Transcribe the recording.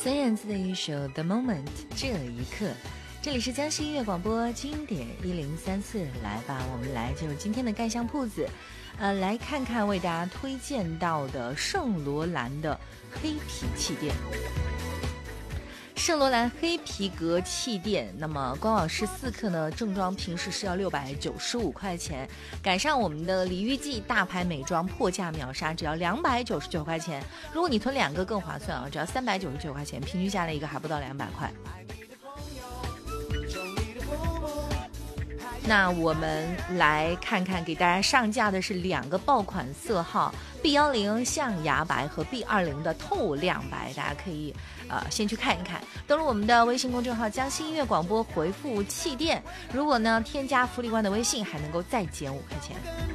孙燕姿的一首《The Moment》这一刻，这里是江西音乐广播经典1034，来吧，我们来进入今天的盖香铺子，来看看为大家推荐到的圣罗兰的黑皮气垫。圣罗兰黑皮革气垫，那么官网14克呢，正装平时是要695块钱，赶上我们的李玉记大牌美妆破价秒杀，只要299块钱。如果你囤2个更划算啊，只要399块钱，平均下来一个还不到200块。那我们来看看给大家上架的是2个爆款色号 B10 象牙白和 B20 的透亮白，大家可以先去看一看。登录我们的微信公众号江西音乐广播，回复气垫，如果呢添加福利官的微信，还能够再减5块钱。